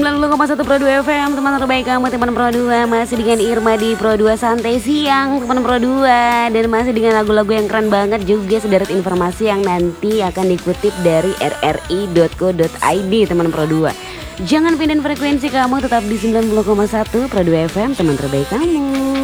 90,1 Pro 2 FM, teman terbaik kamu, teman Pro 2. Masih dengan Irma di Pro 2 Santai Siang, teman Pro 2. Dan masih dengan lagu-lagu yang keren banget juga, sederet informasi yang nanti akan dikutip dari rri.co.id, teman Pro 2. Jangan pindahin frekuensi kamu, tetap di 90,1 Pro 2 FM, teman terbaik kamu.